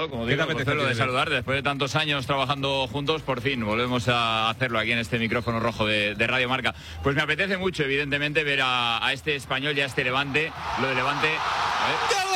encantado, como digo, Pozuelo, de saludar. Después de tantos años trabajando juntos, por fin volvemos a hacerlo aquí en este micrófono rojo de Radio Marca. Pues me apetece mucho, evidentemente, ver a este Español y a este Levante. Lo de Levante... A ver.